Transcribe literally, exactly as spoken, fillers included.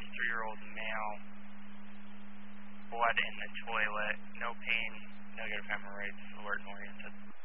twenty-three-year-old male. Blood in the toilet. No pain. Negative hemorrhoids. Alert and oriented.